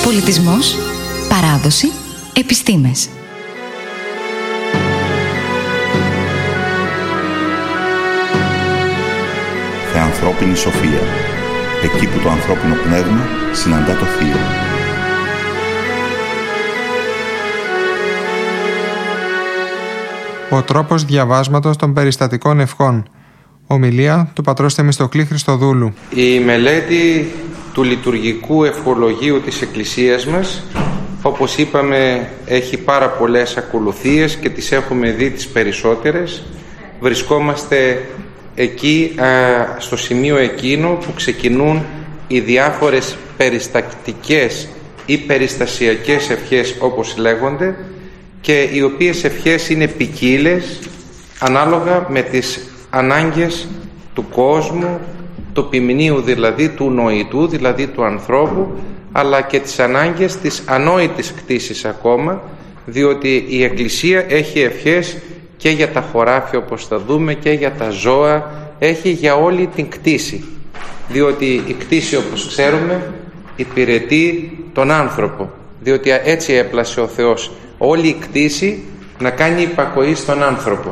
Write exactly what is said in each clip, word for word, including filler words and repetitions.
Πολιτισμός, παράδοση, επιστήμες. Θεανθρώπινη σοφία. Εκεί που το ανθρώπινο πνεύμα συναντά το θείο. Ο τρόπος διαβάσματος των περιστατικών ευχών. Ομιλία του πατρός Θεμιστοκλή Χριστοδούλου. Η μελέτη του λειτουργικού ευχολογίου της Εκκλησίας μας, όπως είπαμε, έχει πάρα πολλές ακολουθίες και τις έχουμε δει τις περισσότερες. Βρισκόμαστε εκεί, α, στο σημείο εκείνο που ξεκινούν οι διάφορες περιστατικές ή περιστασιακές ευχές, όπως λέγονται, και οι οποίες ευχές είναι ποικίλες ανάλογα με τις ανάγκες του κόσμου, του ποιμνίου δηλαδή, του νοητού, δηλαδή του ανθρώπου, αλλά και τις ανάγκες της ανόητης κτήσης ακόμα, διότι η Εκκλησία έχει ευχές και για τα χωράφια, όπως θα δούμε, και για τα ζώα, έχει για όλη την κτήση, διότι η κτήση, όπως ξέρουμε, υπηρετεί τον άνθρωπο, διότι έτσι έπλασε ο Θεός όλη η κτήση να κάνει υπακοή στον άνθρωπο.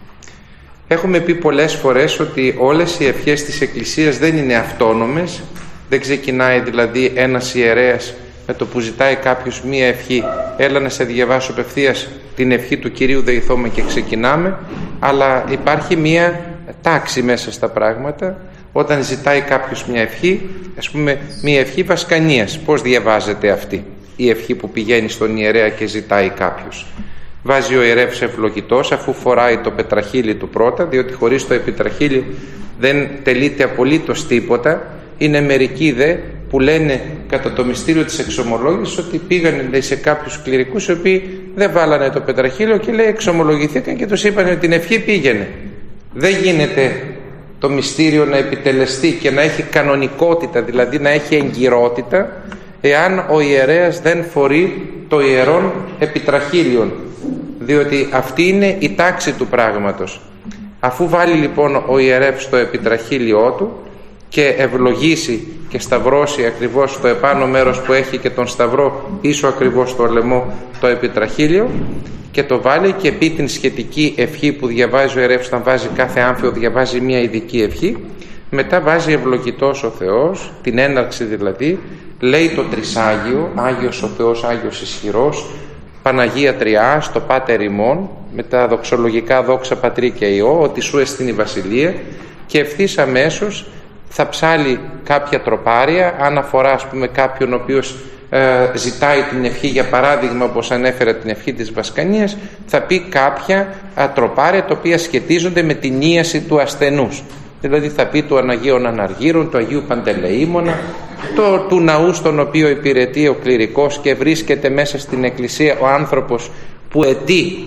Έχουμε πει πολλές φορές ότι όλες οι ευχές της Εκκλησίας δεν είναι αυτόνομες, δεν ξεκινάει δηλαδή ένας ιερέας με το που ζητάει κάποιος μία ευχή, έλα να σε διαβάσω απευθείας την ευχή του Κυρίου Δεηθώμε και ξεκινάμε, αλλά υπάρχει μία τάξη μέσα στα πράγματα. Όταν ζητάει κάποιος μια ευχή, ας πούμε μια ευχή βασκανίας, πώς διαβάζεται αυτή η ευχή που πηγαίνει στον ιερέα και ζητάει κάποιος? Βάζει ο ιερεύς ευλογητός, αφού φοράει το πετραχύλι του πρώτα, διότι χωρίς το επιτραχύλι δεν τελείται απολύτως τίποτα. Είναι μερικοί δε που λένε κατά το μυστήριο της εξομολόγησης ότι πήγανε, λέει, σε κάποιους κληρικούς οι οποίοι δεν βάλανε το πετραχύλιο και, λέει, εξομολογηθήκαν και τους είπαν ότι την ευχή πήγαινε. Δεν γίνεται το μυστήριο να επιτελεστεί και να έχει κανονικότητα, δηλαδή να έχει εγκυρότητα, εάν ο ιερέας δεν φορεί το ιερόν επιτραχύλιον, διότι αυτή είναι η τάξη του πράγματος. Αφού βάλει λοιπόν ο ιερεύς το επιτραχύλιό του και ευλογήσει και σταυρώσει ακριβώς στο επάνω μέρος που έχει και τον σταυρό ίσο ακριβώς στο λαιμό το επιτραχύλιο, και το βάλει και πει την σχετική ευχή που διαβάζει ο ιερεύς, όταν βάζει κάθε άμφιο διαβάζει μια ειδική ευχή, μετά βάζει ευλογητός ο Θεός, την έναρξη δηλαδή, λέει το Τρισάγιο, Άγιος ο Θεός, Άγιος ισχυρός, Παναγία Τριάς, το Πάτερ ημών, με τα δοξολογικά δόξα Πατρί και Υιό, ότι σου εστίν η βασιλεία, και ευθύς αμέσως θα ψάλει κάποια τροπάρια, αν αφορά ας πούμε κάποιον ο οποίος ε, ζητάει την ευχή, για παράδειγμα όπως ανέφερα την ευχή της Βασκανίας, θα πει κάποια α, τροπάρια τα οποία σχετίζονται με την ίαση του ασθενούς. Δηλαδή θα πει του Αναγίων Αναργύρων, του Αγίου Παντελεήμονα, το, του ναού στον οποίο υπηρετεί ο κληρικός και βρίσκεται μέσα στην Εκκλησία ο άνθρωπος που αιτεί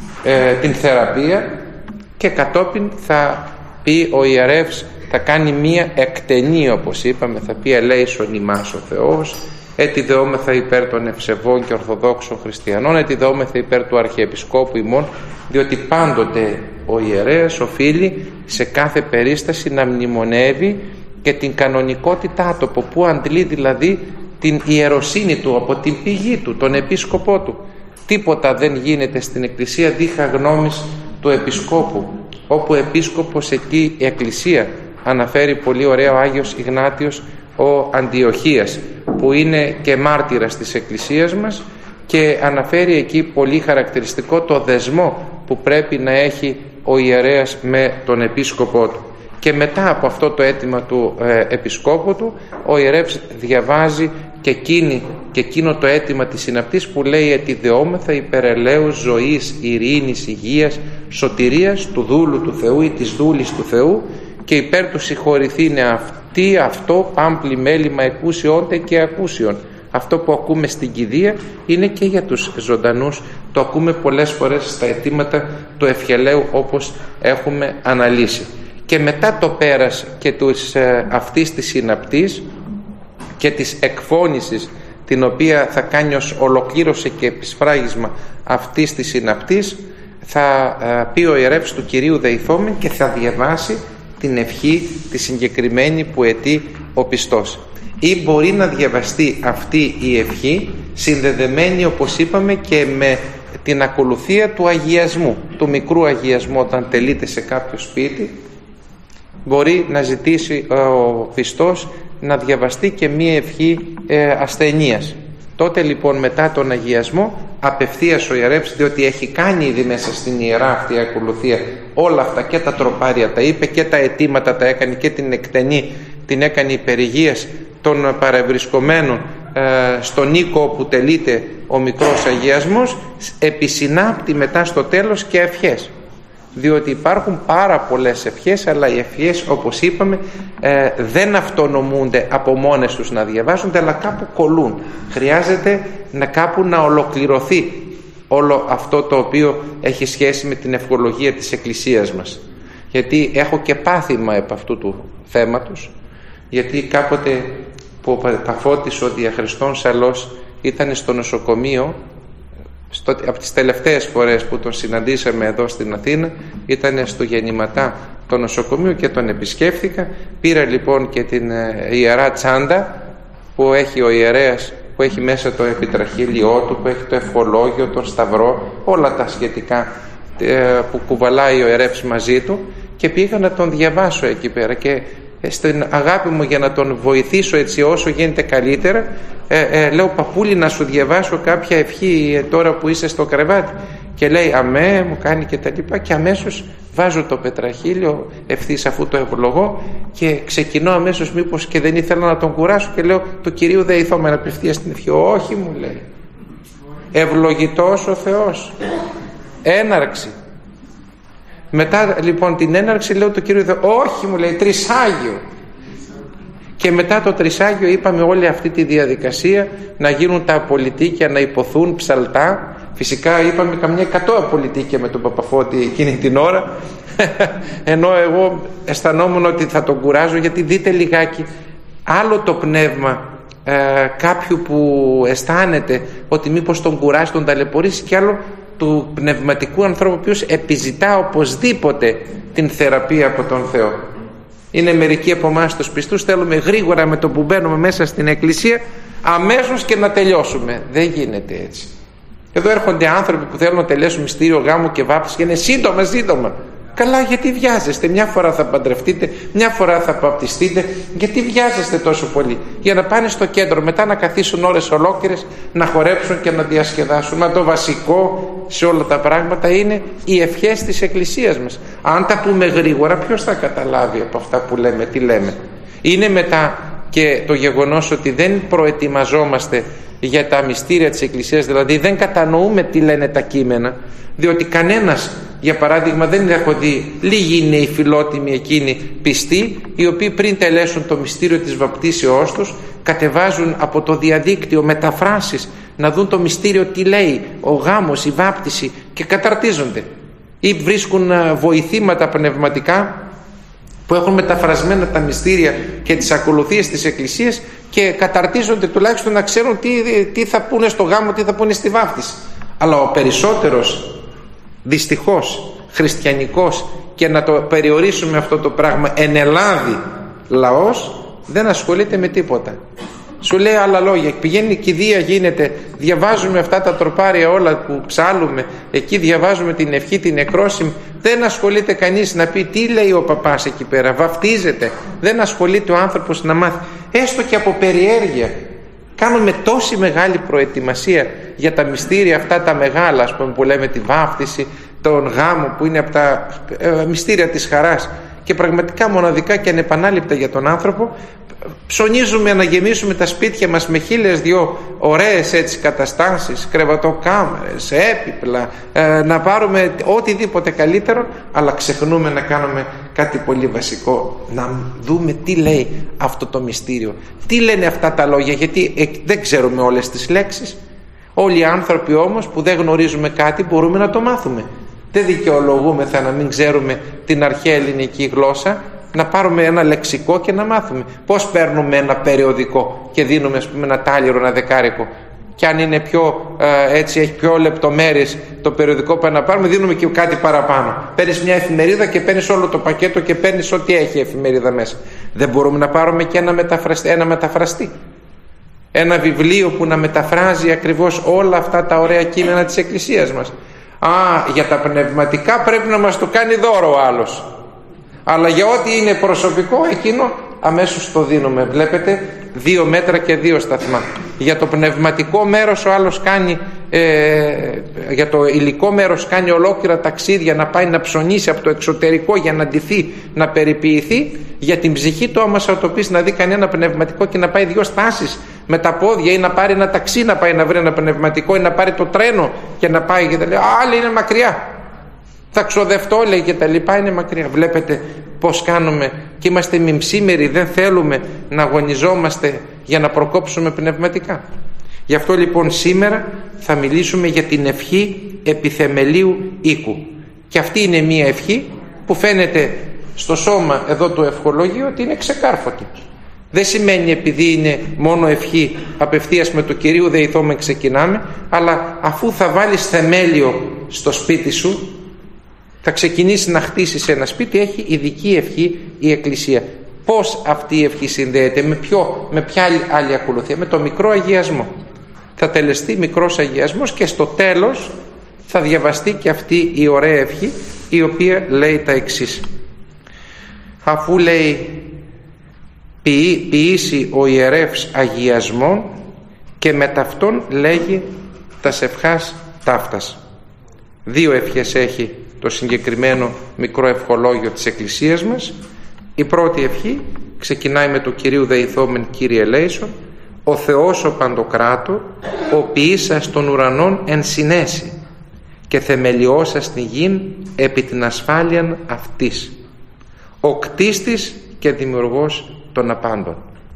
ε, την θεραπεία, και κατόπιν θα πει ο ιερεύς, θα κάνει μία εκτενή, όπως είπαμε, θα πει ελέησον ημάς ο Θεός, έτι δεόμεθα υπέρ των ευσεβών και ορθοδόξων χριστιανών, έτι δεόμεθα υπέρ του Αρχιεπισκόπου ημών, διότι πάντοτε ο ιερέας οφείλει σε κάθε περίσταση να μνημονεύει και την κανονικότητά του, από που αντλεί δηλαδή την ιεροσύνη του, από την πηγή του, τον επίσκοπό του. Τίποτα δεν γίνεται στην Εκκλησία δίχα γνώμης του επισκόπου. Όπου επίσκοπος εκεί η Εκκλησία, αναφέρει πολύ ωραία ο Άγιος Ιγνάτιος ο Αντιοχίας, που είναι και μάρτυρας της Εκκλησίας μας, και αναφέρει εκεί πολύ χαρακτηριστικό το δεσμό που πρέπει να έχει ο ιερέας με τον επίσκοπό του. Και μετά από αυτό το αίτημα του ε, επισκόπου του, ο ιερεύς διαβάζει και, εκείνη, και εκείνο το αίτημα της συναπτής που λέει «Ετι δεόμεθα υπερελαίους ζωής, ειρήνης, υγείας, σωτηρίας του δούλου του Θεού ή της δούλης του Θεού, και υπέρ του συγχωρηθήνε αυτή αυτό πάμπλη μέλημα εκούσιόντε και ακούσιον». Αυτό που ακούμε στην κηδεία είναι και για τους ζωντανούς. Το ακούμε πολλές φορές στα αιτήματα του ευχελαίου, όπως έχουμε αναλύσει. Και μετά το πέρας και τους, ε, αυτής της συναπτής και της εκφώνησης, την οποία θα κάνει ως ολοκλήρωση και επισφράγισμα αυτής της συναπτής, θα ε, πει ο ιερεύς του Κυρίου Δεηθώμεν και θα διαβάσει την ευχή τη συγκεκριμένη που αιτεί ο πιστός. ή μπορεί να διαβαστεί αυτή η ευχή συνδεδεμένη, όπως είπαμε, και με την ακολουθία του αγιασμού, του μικρού αγιασμού. Όταν τελείται σε κάποιο σπίτι, μπορεί να ζητήσει ο πιστός να διαβαστεί και μία ευχή ε, ασθενείας. Τότε λοιπόν μετά τον αγιασμό απευθείας ο ιερεύς, διότι έχει κάνει ήδη μέσα στην ιερά αυτή η ακολουθία όλα αυτά, και τα τροπάρια τα είπε και τα αιτήματα τα έκανε και την εκτενή την έκανε υπερηγίας των παρευρισκομένων ε, στον οίκο όπου τελείται ο μικρός αγιασμός, επισυνάπτει μετά στο τέλος και ευχές, διότι υπάρχουν πάρα πολλές ευχές, αλλά οι ευχές, όπως είπαμε, ε, δεν αυτονομούνται από μόνες τους να διαβάζονται, αλλά κάπου κολλούν. Χρειάζεται να κάπου να ολοκληρωθεί όλο αυτό το οποίο έχει σχέση με την ευχολογία της Εκκλησίας μας. Γιατί έχω και πάθημα επ' αυτού του θέματος, γιατί κάποτε που ο Παφώτης ο Διαχριστών Σαλός ήταν στο νοσοκομείο, στο, από τις τελευταίες φορές που τον συναντήσαμε εδώ στην Αθήνα, ήταν στο γεννηματά το νοσοκομείο και τον επισκέφθηκα. Πήρα λοιπόν και την ε, ιερά τσάντα που έχει ο ιερέας, που έχει μέσα το επιτραχύλιό του, που έχει το ευχολόγιο, τον σταυρό, όλα τα σχετικά ε, που κουβαλάει ο ιερεύς μαζί του, και πήγα να τον διαβάσω εκεί πέρα, και στην αγάπη μου για να τον βοηθήσω έτσι όσο γίνεται καλύτερα, ε, ε, λέω, παππούλη, να σου διαβάσω κάποια ευχή ε, τώρα που είσαι στο κρεβάτι? Και λέει αμέ, μου κάνει και τα λοιπά, και αμέσως βάζω το πετραχύλιο ευθύς αφού το ευλογώ και ξεκινώ αμέσως, μήπως και δεν ήθελα να τον κουράσω, και λέω, το Κυρίου δεηθώ με απευθείας στην ευχή. Όχι, μου λέει, ευλογητός ο Θεός, έναρξη. Μετά λοιπόν την έναρξη λέω, το Κύριο Θεό, όχι, μου λέει, τρισάγιο. Και μετά το τρισάγιο είπαμε όλη αυτή τη διαδικασία, να γίνουν τα απολυτίκια, να υποθούν ψαλτά. Φυσικά είπαμε καμιά εκατό απολυτίκια με τον Παπαφώτη εκείνη την ώρα, ενώ εγώ αισθανόμουν ότι θα τον κουράζω, γιατί δείτε λιγάκι άλλο το πνεύμα ε, κάποιου που αισθάνεται ότι μήπως τον κουράζει, τον ταλαιπωρήσει, και άλλο του πνευματικού ανθρώπου, ο οποίος επιζητά οπωσδήποτε την θεραπεία από τον Θεό. Είναι μερικοί από εμάς τους πιστούς, θέλουμε γρήγορα με το που μπαίνουμε μέσα στην εκκλησία αμέσως και να τελειώσουμε. Δεν γίνεται έτσι. Εδώ έρχονται άνθρωποι που θέλουν να τελειώσουν μυστήριο γάμου και βάπτιση και είναι σύντομα σύντομα. Καλά, γιατί βιάζεστε? Μια φορά θα παντρευτείτε, μια φορά θα βαπτιστείτε. Γιατί βιάζεστε τόσο πολύ? Για να πάνε στο κέντρο, μετά να καθίσουν ώρες ολόκληρες, να χορέψουν και να διασκεδάσουν. Μα το βασικό σε όλα τα πράγματα είναι οι ευχές της Εκκλησίας μας. Αν τα πούμε γρήγορα, ποιος θα καταλάβει από αυτά που λέμε, τι λέμε? Είναι μετά και το γεγονός ότι δεν προετοιμαζόμαστε για τα μυστήρια της Εκκλησίας, δηλαδή δεν κατανοούμε τι λένε τα κείμενα, διότι κανένας, για παράδειγμα, δεν έχω δει, λίγοι είναι οι φιλότιμοι εκείνοι πιστοί, οι οποίοι πριν τελέσουν το μυστήριο της βαπτίσεώς τους, κατεβάζουν από το διαδίκτυο μεταφράσεις να δουν το μυστήριο τι λέει, ο γάμος, η βάπτιση, και καταρτίζονται, ή βρίσκουν βοηθήματα πνευματικά που έχουν μεταφρασμένα τα μυστήρια και τις ακολουθίες της Εκκλησίας, και καταρτίζονται τουλάχιστον να ξέρουν τι, τι θα πούνε στο γάμο, τι θα πούνε στη βάπτιση. Αλλά ο περισσότερος δυστυχώς χριστιανικός, και να το περιορίσουμε αυτό το πράγμα, εν Ελλάδη λαός, δεν ασχολείται με τίποτα. Σου λέει άλλα λόγια, πηγαίνει κηδεία, γίνεται, διαβάζουμε αυτά τα τροπάρια όλα που ψάλουμε, εκεί διαβάζουμε την ευχή, την νεκρόσιμη. Δεν ασχολείται κανείς να πει τι λέει ο παπάς εκεί πέρα, βαφτίζεται. Δεν ασχολείται ο άνθρωπος να μάθει, έστω και από περιέργεια. Κάνουμε τόση μεγάλη προετοιμασία για τα μυστήρια αυτά τα μεγάλα, ας πούμε, που λέμε τη βάφτιση, τον γάμο, που είναι από τα ε, μυστήρια της χαράς, και πραγματικά μοναδικά και ανεπανάληπτα για τον άνθρωπο. Ψωνίζουμε να γεμίσουμε τα σπίτια μας με χίλιες δυο ωραίες έτσι καταστάσεις, κρεβατοκάμαρες, έπιπλα, ε, να πάρουμε οτιδήποτε καλύτερο, αλλά ξεχνούμε να κάνουμε κάτι πολύ βασικό, να δούμε τι λέει αυτό το μυστήριο, τι λένε αυτά τα λόγια, γιατί ε, δεν ξέρουμε όλες τις λέξεις. Όλοι οι άνθρωποι όμως που δεν γνωρίζουμε κάτι μπορούμε να το μάθουμε. Δεν δικαιολογούμεθα να μην ξέρουμε την αρχαία ελληνική γλώσσα, να πάρουμε ένα λεξικό και να μάθουμε. Πώς παίρνουμε ένα περιοδικό και δίνουμε, ας πούμε, ένα τάλιρο, ένα δεκάρικο, και αν είναι πιο, ε, έτσι, έχει πιο λεπτομέρειες το περιοδικό που να πάρουμε, δίνουμε και κάτι παραπάνω. Παίρνεις μια εφημερίδα και παίρνεις όλο το πακέτο και παίρνεις ό,τι έχει η εφημερίδα μέσα. Δεν μπορούμε να πάρουμε και ένα μεταφραστή, ένα μεταφραστή, ένα βιβλίο που να μεταφράζει ακριβώς όλα αυτά τα ωραία κείμενα της Εκκλησίας μας? Α, για τα πνευματικά πρέπει να μας το κάνει δώρο ο άλλος, αλλά για ό,τι είναι προσωπικό εκείνο αμέσως το δίνουμε. Βλέπετε, δύο μέτρα και δύο σταθμά. Για το πνευματικό μέρος ο άλλος κάνει, ε, για το υλικό μέρος κάνει ολόκληρα ταξίδια να πάει να ψωνίσει από το εξωτερικό για να ντυθεί, να περιποιηθεί. Για την ψυχή του όμως θα το πεις να δει κανένα πνευματικό και να πάει δύο στάσεις με τα πόδια, ή να πάρει ένα ταξί να πάει να βρει ένα πνευματικό, ή να πάρει το τρένο και να πάει και τα λέει, άλλοι είναι μακριά, θα ξοδευτώ λέει και τα λοιπά, είναι μακριά. Βλέπετε πως κάνουμε και είμαστε μιμψήμεροι, δεν θέλουμε να αγωνιζόμαστε για να προκόψουμε πνευματικά. Γι' αυτό λοιπόν σήμερα θα μιλήσουμε για την ευχή επιθεμελίου οίκου, και αυτή είναι μία ευχή που φαίνεται στο σώμα εδώ του ευχολογίου ότι είναι ξεκάρφωτη. Δεν σημαίνει επειδή είναι μόνο ευχή απευθείας με το Κυρίου δεηθώμε ξεκινάμε, αλλά αφού θα βάλεις θεμέλιο στο σπίτι σου, θα ξεκινήσει να χτίσεις ένα σπίτι, έχει ειδική ευχή η Εκκλησία. Πώς αυτή η ευχή συνδέεται, με, ποιο, με ποια άλλη ακολουθία? Με το μικρό αγιασμό. Θα τελεστεί μικρός αγιασμός και στο τέλος θα διαβαστεί και αυτή η ωραία ευχή, η οποία λέει τα εξής. Αφού λέει ποιή, ποιήσει ο ιερεύς αγιασμόν, και με ταυτόν λέγει τας ευχάς ταύτας. Δύο ευχές έχει το συγκεκριμένο μικρό ευχολόγιο της Εκκλησίας μας. Η πρώτη ευχή ξεκινάει με το Κυρίου δεηθόμεν Κύριε ελέησον, ο Θεός ο Παντοκράτορ, ο ποιήσας των ουρανών εν συνέσει και θεμελιώσας την γην επί την ασφάλειαν αυτής, ο κτίστης και δημιουργός των απάντων.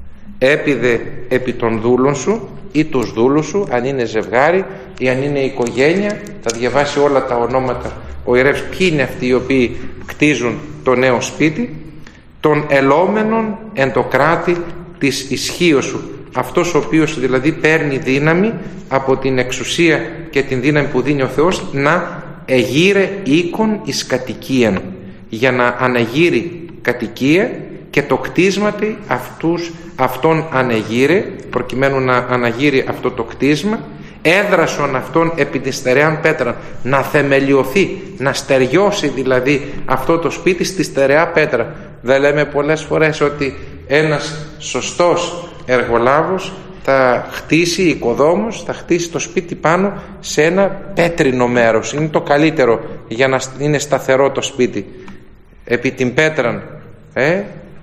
Έπιδε επί των δούλων σου ή τους δούλους σου, αν είναι ζευγάρι ή αν είναι οικογένεια, θα διαβάσει όλα τα ονόματα ο ιερεύς ποιοι είναι αυτοί οι οποίοι κτίζουν το νέο σπίτι, των ελόμενων εν το κράτη της ισχύω σου, αυτός ο οποίος δηλαδή παίρνει δύναμη από την εξουσία και την δύναμη που δίνει ο Θεός να εγείρε οίκον εις κατοικίαν, για να αναγείρει κατοικία και το κτίσματι αυτούς, αυτόν ανεγείρε, προκειμένου να αναγείρει αυτό το κτίσμα, έδρασον αυτόν επί τη στερεάν πέτρα, να θεμελιωθεί, να στεριώσει δηλαδή αυτό το σπίτι στη στερεά πέτρα. Δεν λέμε πολλές φορές ότι ένας σωστός εργολάβος θα χτίσει, οικοδόμος θα χτίσει το σπίτι πάνω σε ένα πέτρινο μέρος, είναι το καλύτερο για να είναι σταθερό το σπίτι επί την πέτραν. ε?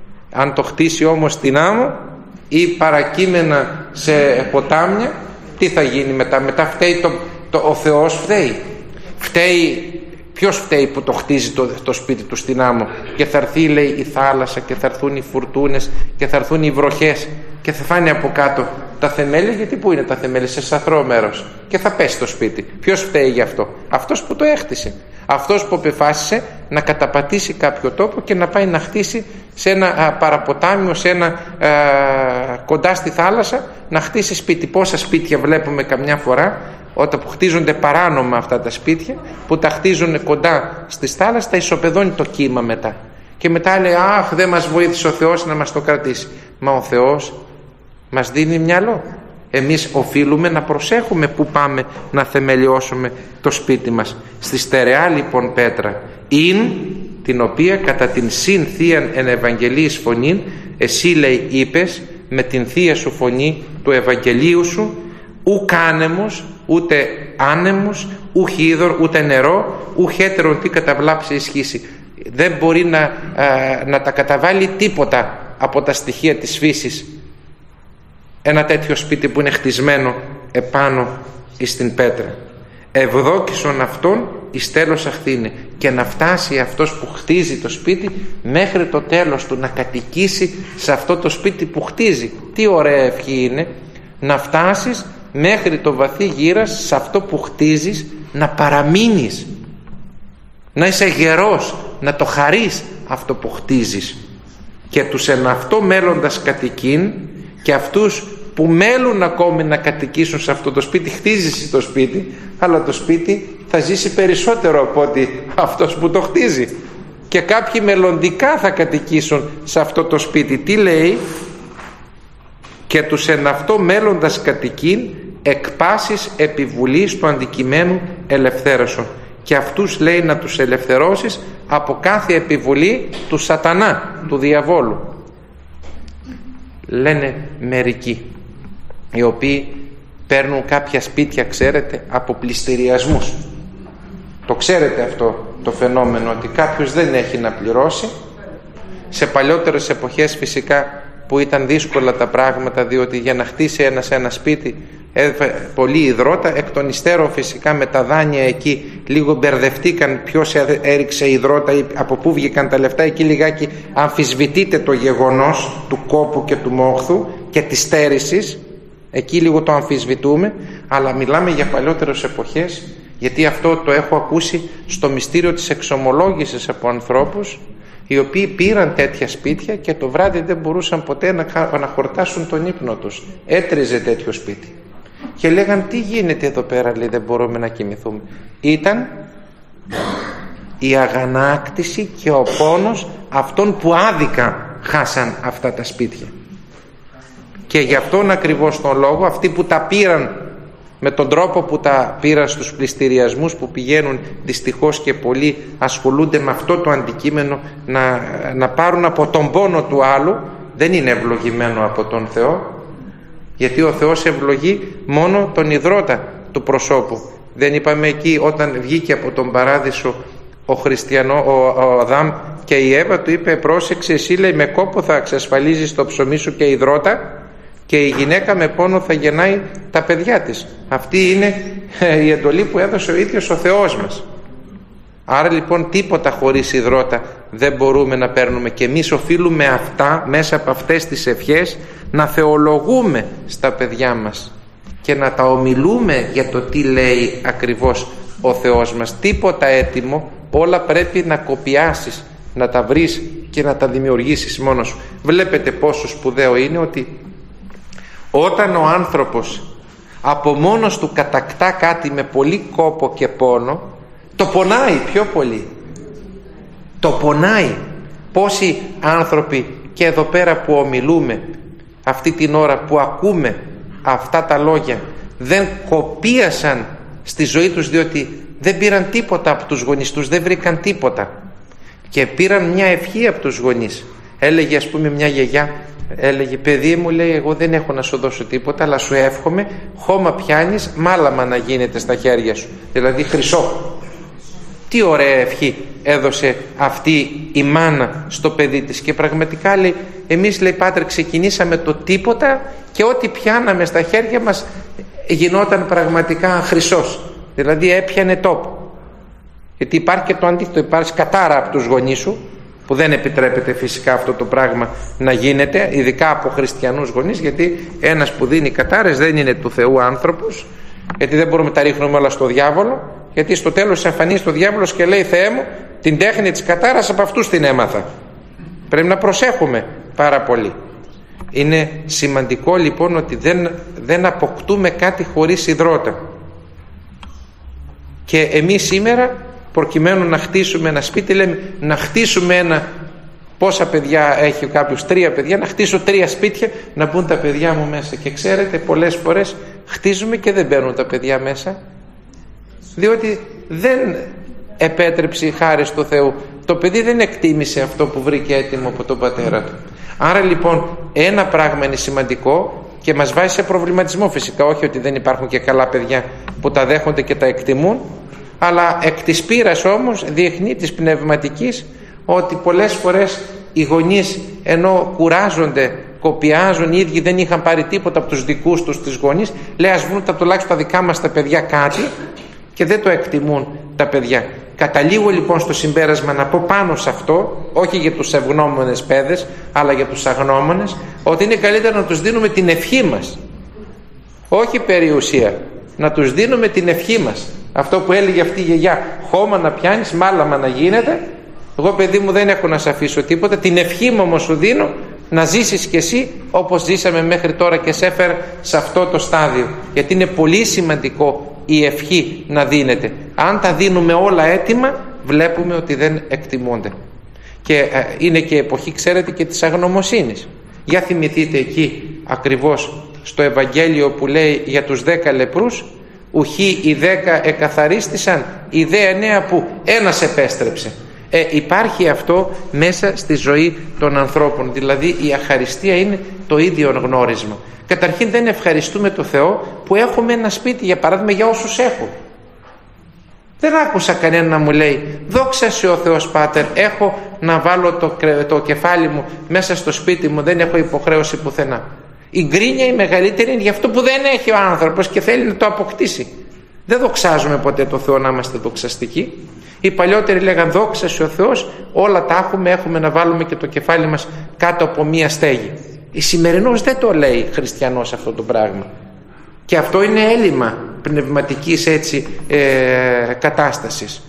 Αν το χτίσει όμως στην άμμο ή παρακείμενα σε ποτάμια, τι θα γίνει μετά? Μετά φταίει το, το, ο Θεός φταίει. Φταίει ποιος φταίει που το χτίζει το, το σπίτι του στην άμμο, και θα έρθει λέει η θάλασσα και θα έρθουν οι φουρτούνες και θα έρθουν οι βροχές και θα φάνε από κάτω τα θεμέλια? Γιατί πού είναι τα θεμέλια? Σε σαθρό μέρος, και θα πέσει το σπίτι. Ποιος φταίει γι' αυτό? Αυτός που το έχτισε, αυτός που απεφάσισε να καταπατήσει κάποιο τόπο και να πάει να χτίσει σε ένα α, παραποτάμιο, σε ένα α, κοντά στη θάλασσα, να χτίσει σπίτι. Πόσα σπίτια βλέπουμε καμιά φορά όταν που χτίζονται παράνομα αυτά τα σπίτια, που τα χτίζουν κοντά στη θάλασσα, τα ισοπεδώνει το κύμα μετά και μετά λέει αχ, δεν μας βοήθησε ο Θεός να μας το κρατήσει. Μα ο Θεός μας δίνει μυαλό. Εμείς οφείλουμε να προσέχουμε που πάμε να θεμελιώσουμε το σπίτι μας. Στη στερεά λοιπόν πέτρα, ειν την οποία κατά την συν θείαν εν Ευαγγελίης φωνήν, εσύ λέει είπες με την θεία σου φωνή του Ευαγγελίου σου, ουκ άνεμος, ούτε άνεμος, ουκ είδωρ, ούτε νερό, ουκ έτερον τι καταβλάψει ισχύσει. Δεν μπορεί να, α, να τα καταβάλει τίποτα από τα στοιχεία της φύσης ένα τέτοιο σπίτι που είναι χτισμένο επάνω εις την πέτρα. Ευδόκησον αυτόν εις τέλος αχθήνε, και να φτάσει αυτός που χτίζει το σπίτι μέχρι το τέλος του, να κατοικήσει σε αυτό το σπίτι που χτίζει. Τι ωραία ευχή είναι να φτάσεις μέχρι το βαθύ γύρας σε αυτό που χτίζεις, να παραμείνεις, να είσαι γερός, να το χαρείς αυτό που χτίζεις, και τους εν αυτό μέλλοντας κατοικήν, και αυτούς που μέλουν ακόμη να κατοικήσουν σε αυτό το σπίτι. Χτίζεις το σπίτι, αλλά το σπίτι θα ζήσει περισσότερο από ότι αυτός που το χτίζει. και κάποιοι μελλοντικά θα κατοικήσουν σε αυτό το σπίτι. Τι λέει? Και τους εν αυτό μέλλοντας κατοικήν εκ πάσης επιβουλής του αντικειμένου ελευθέρωσον. Και αυτούς λέει να τους ελευθερώσεις από κάθε επιβουλή του σατανά, του διαβόλου. Λένε μερικοί οι οποίοι παίρνουν κάποια σπίτια, ξέρετε, από πληστηριασμούς. Το ξέρετε αυτό το φαινόμενο, ότι κάποιος δεν έχει να πληρώσει. Σε παλιότερες εποχές φυσικά που ήταν δύσκολα τα πράγματα, διότι για να χτίσει ένας ένα σπίτι έδωσε πολύ υδρότα, εκ των υστέρων φυσικά με τα δάνεια εκεί λίγο μπερδευτήκαν ποιος έριξε υδρότα ή από πού βγήκαν τα λεφτά. Εκεί λιγάκι αμφισβητείται το γεγονός του κόπου και του μόχθου και της στέρησης, εκεί λίγο το αμφισβητούμε, αλλά μιλάμε για παλιότερες εποχές, γιατί αυτό το έχω ακούσει στο μυστήριο της εξομολόγησης από ανθρώπους οι οποίοι πήραν τέτοια σπίτια και το βράδυ δεν μπορούσαν ποτέ να, να χορτάσουν τον ύπνο τους. Έτριζε τέτοιο σπίτι και λέγαν τι γίνεται εδώ πέρα, λέει, δεν μπορούμε να κοιμηθούμε. Ήταν η αγανάκτηση και ο πόνος αυτών που άδικα χάσαν αυτά τα σπίτια. Και γι' αυτόν ακριβώς τον λόγο αυτοί που τα πήραν με τον τρόπο που τα πήραν στους πληστηριασμούς, που πηγαίνουν δυστυχώς και πολλοί ασχολούνται με αυτό το αντικείμενο, να, να πάρουν από τον πόνο του άλλου, δεν είναι ευλογημένο από τον Θεό, γιατί ο Θεός ευλογεί μόνο τον ιδρώτα του προσώπου. Δεν είπαμε εκεί όταν βγήκε από τον παράδεισο ο Χριστιανό, ο, ο Αδάμ και η Εύα, του είπε πρόσεξε εσύ, λέει, με κόπο θα εξασφαλίζεις το ψωμί σου και υδρότα, και η γυναίκα με πόνο θα γεννάει τα παιδιά της. Αυτή είναι η εντολή που έδωσε ο ίδιος ο Θεός μας. Άρα λοιπόν τίποτα χωρίς υδρότα δεν μπορούμε να παίρνουμε, και εμείς οφείλουμε αυτά, μέσα από αυτές τις ευχές, να θεολογούμε στα παιδιά μας και να τα ομιλούμε για το τι λέει ακριβώς ο Θεός μας. Τίποτα έτοιμο, όλα πρέπει να κοπιάσεις, να τα βρεις και να τα δημιουργήσεις μόνος σου. Βλέπετε πόσο σπουδαίο είναι ότι όταν ο άνθρωπος από μόνος του κατακτά κάτι με πολύ κόπο και πόνο, το πονάει πιο πολύ. Το πονάει. Πόσοι άνθρωποι και εδώ πέρα που ομιλούμε, αυτή την ώρα που ακούμε αυτά τα λόγια, δεν κοπίασαν στη ζωή τους, διότι δεν πήραν τίποτα από τους γονείς τους, δεν βρήκαν τίποτα και πήραν μια ευχή από τους γονείς. Έλεγε ας πούμε μια γιαγιά, έλεγε παιδί μου, λέει, εγώ δεν έχω να σου δώσω τίποτα, αλλά σου εύχομαι χώμα πιάνεις, μάλαμα να γίνεται στα χέρια σου, δηλαδή χρυσό. Τι ωραία ευχή έδωσε αυτή η μάνα στο παιδί της. Και πραγματικά λέει, εμείς, λέει, Πάτρε, ξεκινήσαμε το τίποτα και ό,τι πιάναμε στα χέρια μας γινόταν πραγματικά χρυσός, δηλαδή έπιανε τόπο. Γιατί υπάρχει και το αντίθετο, υπάρχει κατάρα από τους γονείς σου, που δεν επιτρέπεται φυσικά αυτό το πράγμα να γίνεται, ειδικά από χριστιανούς γονείς, γιατί ένας που δίνει κατάρες δεν είναι του Θεού άνθρωπος, γιατί δεν μπορούμε να τα ρίχνουμε όλα στο διάβολο, γιατί στο τέλος εμφανίζεται ο διάβολος και λέει, Θεέ μου, την τέχνη της κατάρας από αυτούς την έμαθα. Πρέπει να προσέχουμε πάρα πολύ. Είναι σημαντικό λοιπόν ότι δεν, δεν αποκτούμε κάτι χωρίς υδρότα. Και εμείς σήμερα, προκειμένου να χτίσουμε ένα σπίτι, λέμε να χτίσουμε ένα, πόσα παιδιά έχει κάποιος, τρία παιδιά, να χτίσω τρία σπίτια, να μπουν τα παιδιά μου μέσα. Και ξέρετε, πολλές φορές χτίζουμε και δεν μπαίνουν τα παιδιά μέσα, διότι δεν επέτρεψε η χάρη του Θεού. Το παιδί δεν εκτίμησε αυτό που βρήκε έτοιμο από τον πατέρα του. Άρα λοιπόν ένα πράγμα είναι σημαντικό και μας βάζει σε προβληματισμό φυσικά, όχι ότι δεν υπάρχουν και καλά παιδιά που τα δέχονται και τα εκτιμούν, αλλά εκ της πείρας όμως διεθνή της πνευματικής, ότι πολλές φορές οι γονείς ενώ κουράζονται, κοπιάζουν, οι ίδιοι δεν είχαν πάρει τίποτα από τους δικούς τους τις γονείς, λέει ας βρουν τα τουλάχιστον τα δικά μας τα παιδιά κάτι, και δεν το εκτιμούν τα παιδιά. Καταλήγω λοιπόν στο συμπέρασμα να πω πάνω σε αυτό, όχι για τους ευγνώμονες παιδες, αλλά για τους αγνώμονες, ότι είναι καλύτερα να τους δίνουμε την ευχή μας, όχι περιουσία, να τους δίνουμε την ευχή μας. Αυτό που έλεγε αυτή η γιαγιά, χώμα να πιάνεις, μάλαμα να γίνεται. Εγώ, παιδί μου, δεν έχω να σε αφήσω τίποτα, την ευχή μου όμως σου δίνω, να ζήσεις κι εσύ όπως ζήσαμε μέχρι τώρα και σε έφερα σε αυτό το στάδιο, γιατί είναι πολύ σημαντικό η ευχή να δίνεται. Αν τα δίνουμε όλα έτοιμα, βλέπουμε ότι δεν εκτιμούνται. Και είναι και εποχή, ξέρετε, και της αγνωμοσύνης. Για θυμηθείτε εκεί ακριβώς στο Ευαγγέλιο που λέει για τους δέκα λεπρούς, ουχή οι δέκα εκαθαρίστησαν, οι δε εννέα που ένας επέστρεψε. Ε, υπάρχει αυτό μέσα στη ζωή των ανθρώπων, δηλαδή η αχαριστία είναι το ίδιο γνώρισμα. Καταρχήν δεν ευχαριστούμε το Θεό που έχουμε ένα σπίτι, για παράδειγμα, για όσους έχουν. Δεν άκουσα κανένα να μου λέει δόξα σε ο Θεός Πάτερ, έχω να βάλω το, το κεφάλι μου μέσα στο σπίτι μου, δεν έχω υποχρέωση πουθενά. Η γκρίνια η μεγαλύτερη είναι για αυτό που δεν έχει ο άνθρωπος και θέλει να το αποκτήσει. Δεν δοξάζουμε ποτέ το Θεό να είμαστε δοξαστικοί. Οι παλιότεροι λέγαν δόξα σε ο Θεός, όλα τα έχουμε, έχουμε να βάλουμε και το κεφάλι μας κάτω από μία στέγη. Η σημερινός δεν το λέει χριστιανός αυτό το πράγμα. Και αυτό είναι έλλειμμα πνευματικής έτσι ε, κατάστασης.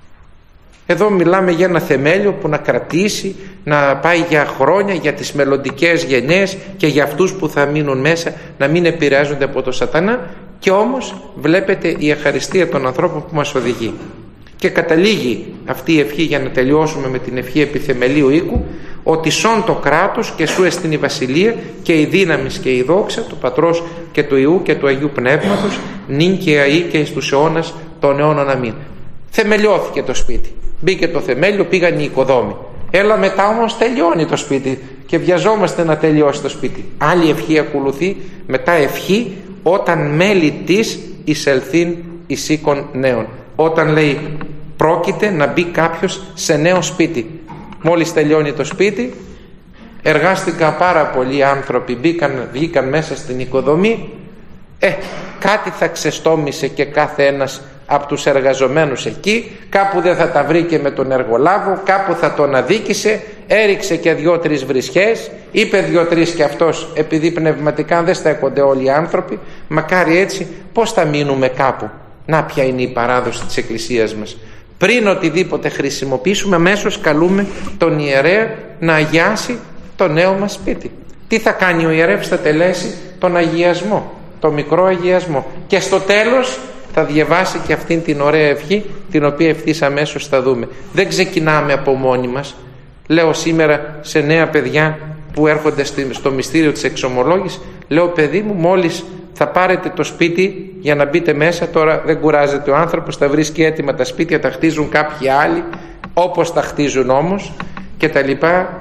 Εδώ μιλάμε για ένα θεμέλιο που να κρατήσει, να πάει για χρόνια, για τις μελλοντικές γενναίες και για αυτούς που θα μείνουν μέσα, να μην επηρεάζονται από το σατανά. Και όμως βλέπετε η ευχαριστία των ανθρώπων που μας οδηγεί. Και καταλήγει αυτή η ευχή, για να τελειώσουμε με την ευχή επιθεμελίου οίκου, ότι σών το κράτος και σου εστιν η βασιλεία και η δύναμις και η δόξα του Πατρός και του Υιού και του Αγίου Πνεύματος νυν και αεί και εις τους αιώνας των αιώνων αμήν. Θεμελιώθηκε το σπίτι, μπήκε το θεμέλιο, πήγαν οι οικοδόμοι. Έλα μετά όμως τελειώνει το σπίτι και βιαζόμαστε να τελειώσει το σπίτι. Άλλη ευχή ακολουθεί, μετά ευχή όταν μέλη της εισελθήν εις οίκον νέων. Όταν λέει πρόκειται να μπει κάποιος σε νέο σπίτι. Μόλις τελειώνει το σπίτι, εργάστηκαν πάρα πολλοί άνθρωποι, μπήκαν, βγήκαν μέσα στην οικοδομή, ε, κάτι θα ξεστόμησε και κάθε ένας από τους εργαζομένους εκεί, κάπου δεν θα τα βρήκε με τον εργολάβο, κάπου θα τον αδίκησε, έριξε και δυο-τρεις βρισχές, είπε δυο-τρεις και αυτός, επειδή πνευματικά δεν στέκονται όλοι οι άνθρωποι, μακάρι έτσι, πώς θα μείνουμε κάπου. Να ποια είναι η παράδοση της Εκκλησίας μας. Πριν οτιδήποτε χρησιμοποιήσουμε, αμέσως καλούμε τον ιερέα να αγιάσει το νέο μας σπίτι. Τι θα κάνει ο ιερεύς? Θα τελέσει τον αγιασμό, το μικρό αγιασμό, και στο τέλος θα διαβάσει και αυτήν την ωραία ευχή, την οποία ευθύς αμέσως θα δούμε. Δεν ξεκινάμε από μόνοι μας. Λέω σήμερα σε νέα παιδιά που έρχονται στο μυστήριο της εξομολόγησης, λέω παιδί μου, μόλις θα πάρετε το σπίτι για να μπείτε μέσα, τώρα δεν κουράζεται ο άνθρωπος, θα βρίσκει έτοιμα τα σπίτια, τα χτίζουν κάποιοι άλλοι όπως τα χτίζουν όμως και τα λοιπά,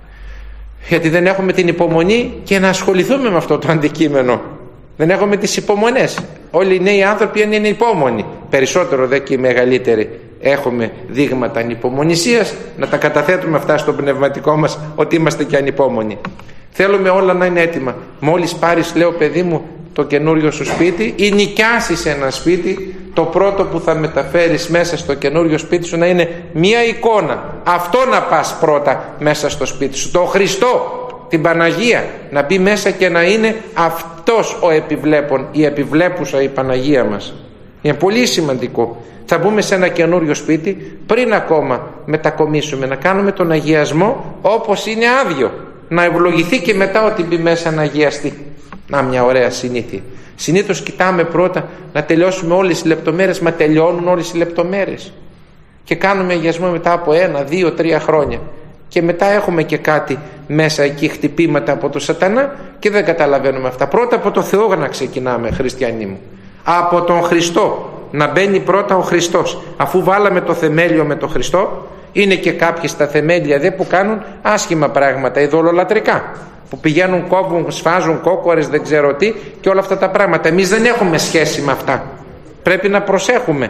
γιατί δεν έχουμε την υπομονή και να ασχοληθούμε με αυτό το αντικείμενο. Δεν έχουμε τις υπομονές. Όλοι οι νέοι άνθρωποι είναι υπόμονοι, περισσότερο δε και οι μεγαλύτεροι. Έχουμε δείγματα ανυπομονησίας, να τα καταθέτουμε αυτά στο πνευματικό μας ότι είμαστε και ανυπόμονοι. Θέλουμε όλα να είναι έτοιμα. Μόλις πάρεις, λέω παιδί μου, το καινούριο σου σπίτι ή νοικιάσεις ένα σπίτι, το πρώτο που θα μεταφέρεις μέσα στο καινούριο σπίτι σου να είναι μία εικόνα. Αυτό να πας πρώτα μέσα στο σπίτι σου. Το Χριστό, την Παναγία, να μπει μέσα και να είναι αυτός ο επιβλέπων, η επιβλέπουσα η Παναγία μας. Είναι πολύ σημαντικό. Θα μπούμε σε ένα καινούριο σπίτι, πριν ακόμα μετακομίσουμε, να κάνουμε τον αγιασμό όπως είναι άδειο. Να ευλογηθεί και μετά ότι μπει μέσα να αγιαστεί. Να, μια ωραία συνήθεια. Συνήθως κοιτάμε πρώτα να τελειώσουμε όλες οι λεπτομέρειες, μα τελειώνουν όλες οι λεπτομέρειες. Και κάνουμε αγιασμό μετά από ένα, δύο, τρία χρόνια. Και μετά έχουμε και κάτι μέσα εκεί, χτυπήματα από το σατανά και δεν καταλαβαίνουμε αυτά. Πρώτα από το Θεό να ξεκινάμε, χριστιανοί μου. Από τον Χριστό. Να μπαίνει πρώτα ο Χριστός. Αφού βάλαμε το θεμέλιο με τον Χριστό, είναι και κάποιοι στα θεμέλια δε που κάνουν άσχημα πράγματα, ειδωλολατρικά. Που πηγαίνουν, κόβουν, σφάζουν κόκορες, δεν ξέρω τι και όλα αυτά τα πράγματα. Εμείς δεν έχουμε σχέση με αυτά. Πρέπει να προσέχουμε.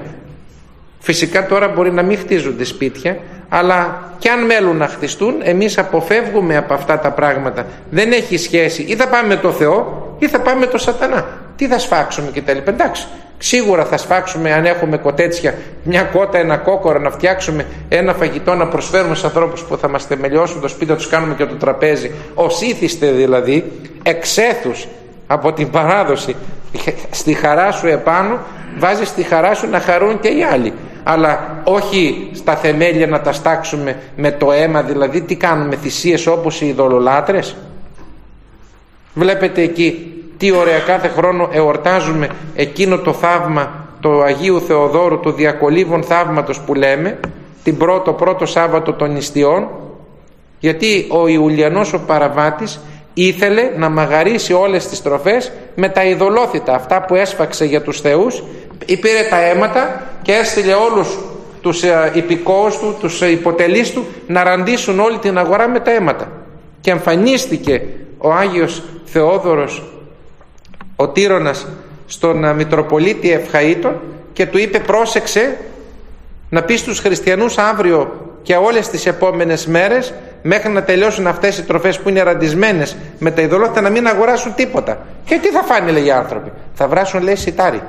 Φυσικά τώρα μπορεί να μην χτίζονται σπίτια, αλλά κι αν μέλουν να χτιστούν, εμείς αποφεύγουμε από αυτά τα πράγματα. Δεν έχει σχέση. Ή θα πάμε με το Θεό ή θα πάμε με το σατανά. Τι θα σφάξουμε και τα λοιπά. Εντάξει, σίγουρα θα σφάξουμε αν έχουμε κοτέτσια, μια κότα, ένα κόκορο, να φτιάξουμε ένα φαγητό, να προσφέρουμε στους ανθρώπους που θα μας θεμελιώσουν το σπίτι, να τους κάνουμε και το τραπέζι. Ως ήθιστε δηλαδή, εξέθους από την παράδοση, στη χαρά σου επάνω, βάζεις τη χαρά σου να χαρούν και οι άλλοι. Αλλά όχι στα θεμέλια να τα στάξουμε με το αίμα, δηλαδή τι κάνουμε, θυσίες όπως οι ειδωλολάτρες. Βλέπετε εκεί τι ωραία, κάθε χρόνο εορτάζουμε εκείνο το θαύμα του Αγίου Θεοδόρου, του Διακολύβων θαύματος που λέμε, την πρώτο, πρώτο Σάββατο των Νηστιών, Γιατί ο Ιουλιανός ο παραβάτης ήθελε να μαγαρίσει όλες τις τροφές με τα ειδωλόθητα, αυτά που έσφαξε για τους θεούς, πήρε τα αίματα και έστειλε όλους τους υπηκόους του, τους υποτελείς του να ραντίσουν όλη την αγορά με τα αίματα. Και εμφανίστηκε ο Άγιος Θεόδωρος ο Τύρονας στον Μητροπολίτη Ευχαΐτων και του είπε: πρόσεξε να πεις στους χριστιανούς αύριο και όλες τις επόμενες μέρες, μέχρι να τελειώσουν αυτές οι τροφές που είναι ραντισμένες με τα ειδωλόθητα, να μην αγοράσουν τίποτα. Και τι θα φάνε, λέει, οι άνθρωποι? Θα βράσουν, λέει, σιτάρι,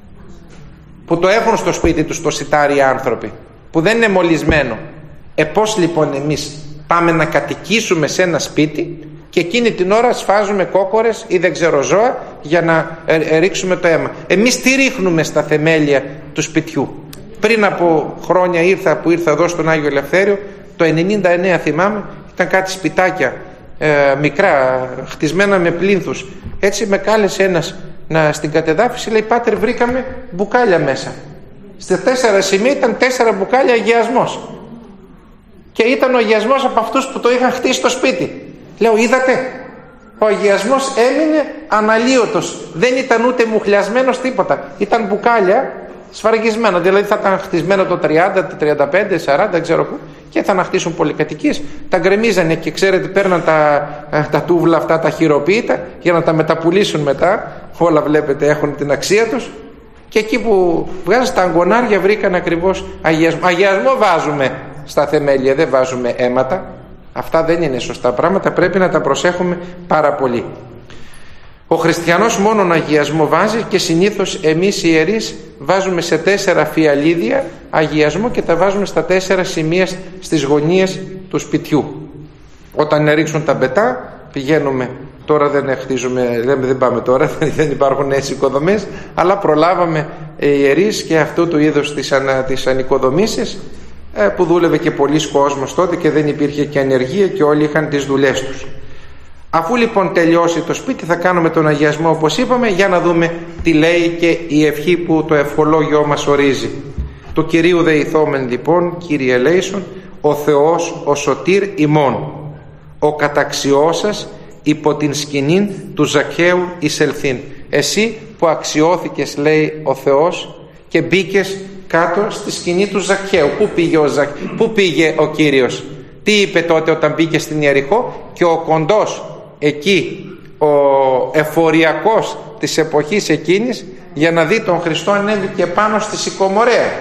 που το έχουν στο σπίτι τους το σιτάρι οι άνθρωποι, που δεν είναι μολυσμένο. Ε πώς λοιπόν εμείς πάμε να κατοικήσουμε σε ένα σπίτι και εκείνη την ώρα σφάζουμε κόκορες ή δεν ξέρω ζώα για να ε, ε, ρίξουμε το αίμα? Εμείς τι ρίχνουμε στα θεμέλια του σπιτιού? Πριν από χρόνια ήρθα, που ήρθα εδώ στον Άγιο Ελευθέριο, το ενενήντα εννέα θυμάμαι, ήταν κάτι σπιτάκια ε, μικρά, χτισμένα με πλίνθους. Έτσι με κάλεσε ένας να, στην κατεδάφιση, λέει: πάτερ, βρήκαμε μπουκάλια μέσα. Στα τέσσερα σημεία ήταν τέσσερα μπουκάλια αγιασμός. Και ήταν ο αγιασμός από αυτούς που το είχαν χτίσει στο σπίτι. Λέω: είδατε, ο αγιασμός έμεινε αναλύωτος. Δεν ήταν ούτε μουχλιασμένος τίποτα. Ήταν μπουκάλια σφραγισμένα. Δηλαδή θα ήταν χτισμένο το τριάντα, το τριάντα πέντε, σαράντα, δεν ξέρω πού, και θα να χτίσουν πολυκατοικίες. Τα γκρεμίζανε και ξέρετε, παίρναν τα, τα τούβλα αυτά, τα χειροποίητα, για να τα μεταπουλήσουν μετά. Όλα βλέπετε έχουν την αξία τους. Και εκεί που βγάζουν τα αγκονάρια βρήκαν ακριβώς αγιασμό. Αγιασμό βάζουμε στα θεμέλια, δεν βάζουμε αίματα. Αυτά δεν είναι σωστά πράγματα, πρέπει να τα προσέχουμε πάρα πολύ. Ο χριστιανός μόνον αγιασμό βάζει, και συνήθως εμείς οι ιερείς βάζουμε σε τέσσερα φιαλίδια αγιασμό και τα βάζουμε στα τέσσερα σημεία στις γωνίες του σπιτιού. Όταν ρίξουν τα μπετά πηγαίνουμε, τώρα δεν χτίζουμε, δεν, δεν πάμε τώρα, δεν υπάρχουν νέες οικοδομές, αλλά προλάβαμε οι ιερείς και αυτού του είδους τις, ανα, τις ανοικοδομήσεις, που δούλευε και πολλοί κόσμος τότε και δεν υπήρχε και ανεργία και όλοι είχαν τις δουλειές τους. Αφού λοιπόν τελειώσει το σπίτι, θα κάνουμε τον αγιασμό όπως είπαμε, για να δούμε τι λέει και η ευχή που το ευχολόγιο μας ορίζει. Του Κυρίου δεηθόμεν λοιπόν, Κύριε ελέησον, ο Θεός ο σωτήρ ημών, ο καταξιός σας υπό την σκηνήν του Ζακχαίου εισελθήν. Εσύ που αξιώθηκες, λέει ο Θεός, και μπήκες κάτω στη σκηνή του Ζακχαίου. Πού πήγε ο, Ζακ... Πού πήγε ο Κύριος? Τι είπε τότε όταν μπήκε στην Ιεριχώ? Και ο κοντός εκεί, ο εφοριακός της εποχής εκείνης, για να δει τον Χριστό, ανέβηκε πάνω στη Σικομορέα.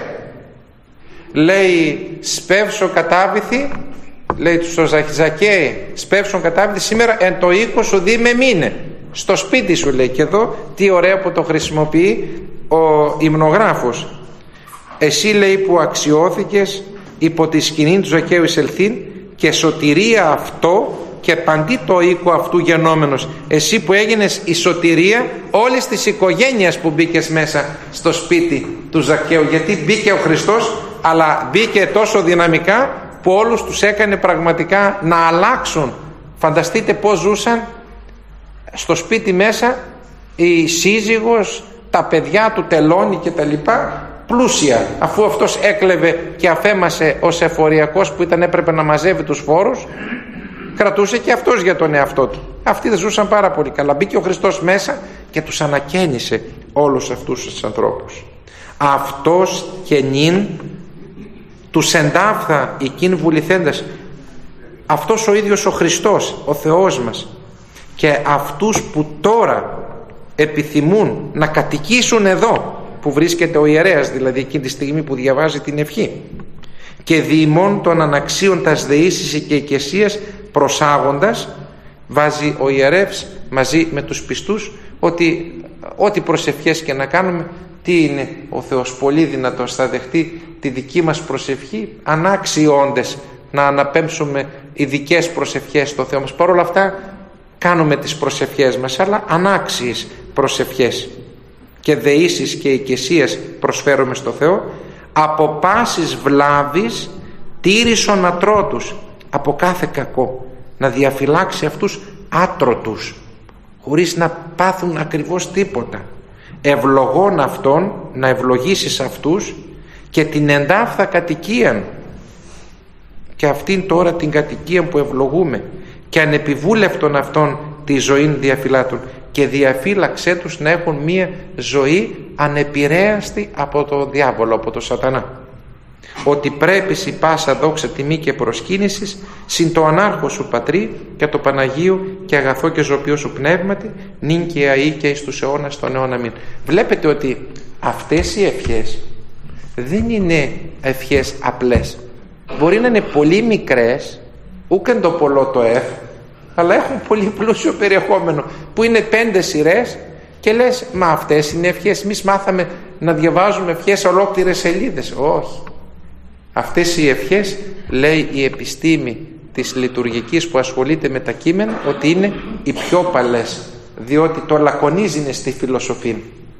Λέει: σπεύσω κατάβηθη, λέει του στο Ζακχαί, σπεύσον κατάβηθη σήμερα εν το οίκο σου δι με μήνε. Στο σπίτι σου, λέει. Και εδώ τι ωραίο που το χρησιμοποιεί ο υμνογράφος. Εσύ, λέει, που αξιώθηκες υπό τη σκηνή του Ζακχαίου εισελθήν, και σωτηρία αυτό και παντί το οίκο αυτού γενόμενος. Εσύ που έγινες η σωτηρία όλης της οικογένειας που μπήκες μέσα στο σπίτι του Ζακχαίου. Γιατί μπήκε ο Χριστός, αλλά μπήκε τόσο δυναμικά που όλους τους έκανε πραγματικά να αλλάξουν. Φανταστείτε πώς ζούσαν στο σπίτι μέσα η σύζυγος, τα παιδιά του, τελώνει και τα λοιπά, πλούσια, αφού αυτός έκλεβε και αφέμασε ως εφοριακός που ήταν, έπρεπε να μαζεύει τους φόρους, κρατούσε και αυτός για τον εαυτό του. Αυτοί δεν ζούσαν πάρα πολύ καλά. Μπήκε ο Χριστός μέσα και τους ανακαίνισε όλους αυτούς τους ανθρώπους. Αυτός και νυν τους εντάφθα εκείν βουληθέντας. Αυτός ο ίδιος ο Χριστός, ο Θεός μας, και αυτούς που τώρα επιθυμούν να κατοικήσουν εδώ που βρίσκεται ο ιερέας, δηλαδή εκείνη τη στιγμή που διαβάζει την ευχή, και διημών των αναξίων τας δεήσεις και οικεσίας προσάγοντας, βάζει ο ιερεύς μαζί με τους πιστούς ότι ό,τι προσευχές και να κάνουμε, τι είναι ο Θεός πολύ δυνατός, θα δεχτεί τη δική μας προσευχή, ανάξιόντες να αναπέμψουμε ειδικές προσευχές στο Θεό μας. Παρ' όλα αυτά κάνουμε τις προσευχές μας, αλλά ανάξιες προσευχές και δεήσεις και οικεσίες προσφέρουμε στο Θεό. Από πάσης βλάβης τήρησον ατρότους, από κάθε κακό, να διαφυλάξει αυτούς άτρωτους, χωρίς να πάθουν ακριβώς τίποτα. Ευλογών αυτών, να ευλογήσεις αυτούς, και την εντάφθα κατοικίαν και αυτήν τώρα την κατοικία που ευλογούμε και ανεπιβούλευτον αυτών τη ζωή διαφυλάτων, και διαφύλαξέ τους να έχουν μία ζωή ανεπηρέαστη από το διάβολο, από το σατανά. Ότι πρέπει η πάσα δόξα τιμή και προσκύνησης συν το ανάρχο σου Πατρί και το Παναγίου και αγαθό και ζωπιό σου πνεύματι νυν και αεί και εις τους αιώνας των αιώνα μην. Βλέπετε ότι αυτές οι ευχές δεν είναι ευχές απλές. Μπορεί να είναι πολύ μικρές, ούκεν το πολλό το εφ, αλλά έχουν πολύ πλούσιο περιεχόμενο, που είναι πέντε σειρές και λες, μα αυτές είναι ευχές, εμείς μάθαμε να διαβάζουμε ευχές ολόκληρες σελίδες. Όχι. Αυτές οι ευχές, λέει η επιστήμη της λειτουργικής που ασχολείται με τα κείμενα, ότι είναι οι πιο παλές, διότι το λακωνίζει στη φιλοσοφία.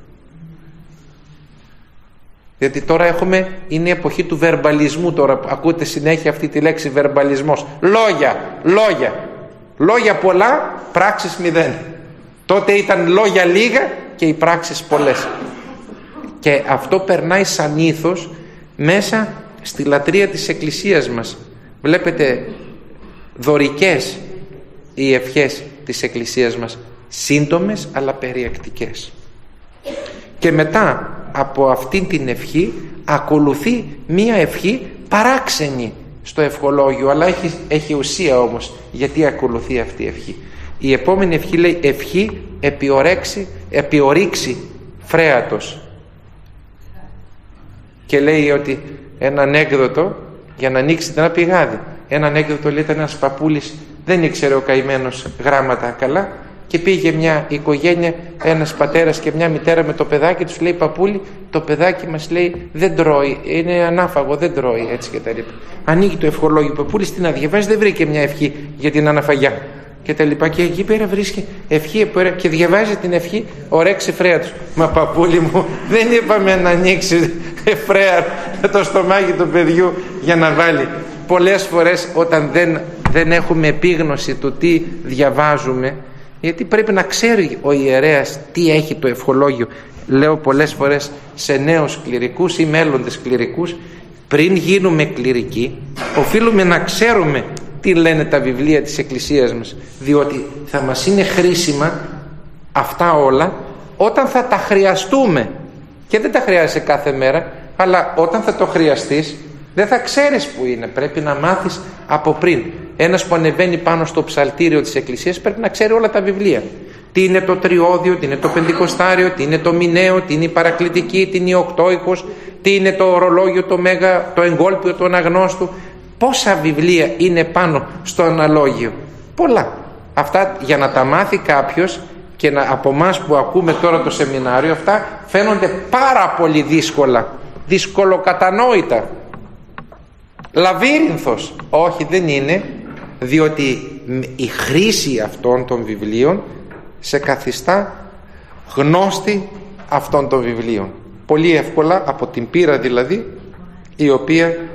Γιατί τώρα έχουμε, είναι η εποχή του βερμπαλισμού, τώρα ακούτε συνέχεια αυτή τη λέξη βερμπαλισμός. Λόγια, λόγια, λόγια πολλά, πράξεις μηδέν. Τότε ήταν λόγια λίγα και οι πράξεις πολλές. Και αυτό περνάει σαν ήθος μέσα στη λατρεία της Εκκλησίας μας. Βλέπετε δωρικές οι ευχές της Εκκλησίας μας, σύντομες αλλά περιεκτικές. Και μετά από αυτήν την ευχή ακολουθεί μία ευχή παράξενη στο ευχολόγιο, αλλά έχει, έχει ουσία όμως γιατί ακολουθεί αυτή η ευχή. Η επόμενη ευχή λέει ευχή επιορέξει, επιορίξει φρέατος, και λέει ότι ένα ανέκδοτο για να ανοίξει ένα πηγάδι. Ένα ανέκδοτο λέει, ήταν ένας παππούλης, δεν ήξερε ο καημένος γράμματα καλά και πήγε μια οικογένεια, ένας πατέρας και μια μητέρα με το παιδάκι τους, λέει, παππούλη, το παιδάκι μας, λέει, δεν τρώει, είναι ανάφαγο, δεν τρώει, έτσι και τα λοιπά. Ανοίγει το ευχολόγιο, παππούλης τι να διαβάζει, δεν βρήκε μια ευχή για την αναφαγιά και τα λοιπά, και εκεί πέρα βρίσκει ευχή και διαβάζει την ευχή ορέξει φρέατος. Μα παππούλη μου, δεν είπαμε να ανοίξει φρέα το στομάχι του παιδιού για να βάλει. Πολλές φορές όταν δεν, δεν έχουμε επίγνωση του τι διαβάζουμε, γιατί πρέπει να ξέρει ο ιερέας τι έχει το ευχολόγιο. Λέω πολλές φορές σε νέους κληρικούς ή μέλλοντες κληρικούς, πριν γίνουμε κληρικοί οφείλουμε να ξέρουμε τι λένε τα βιβλία της Εκκλησίας μας, διότι θα μας είναι χρήσιμα αυτά όλα όταν θα τα χρειαστούμε, και δεν τα χρειάζεσαι κάθε μέρα, αλλά όταν θα το χρειαστείς δεν θα ξέρεις που είναι, πρέπει να μάθεις από πριν. Ένας που ανεβαίνει πάνω στο ψαλτήριο της Εκκλησίας πρέπει να ξέρει όλα τα βιβλία. Τι είναι το τριώδιο, τι είναι το πεντηκοστάριο, τι είναι το μηναίο, τι είναι η παρακλητική, τι είναι η οκτώικος, τι είναι το ορολόγιο, το μέγα, το εγκόλπιο του αναγνώστου. Πόσα βιβλία είναι πάνω στο αναλόγιο? Πολλά. Αυτά για να τα μάθει κάποιος, και να, από εμάς που ακούμε τώρα το σεμινάριο, αυτά φαίνονται πάρα πολύ δύσκολα, δυσκολοκατανόητα, λαβύρινθος. Όχι, δεν είναι, διότι η χρήση αυτών των βιβλίων σε καθιστά γνώστη αυτών των βιβλίων πολύ εύκολα, από την πείρα δηλαδή, η οποία